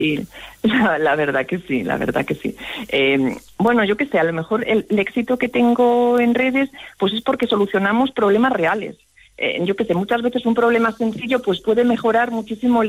Sí, la verdad que sí, la verdad que sí. Bueno, yo qué sé, a lo mejor el éxito que tengo en redes, pues es porque solucionamos problemas reales. Yo qué sé, muchas veces un problema sencillo pues puede mejorar muchísimo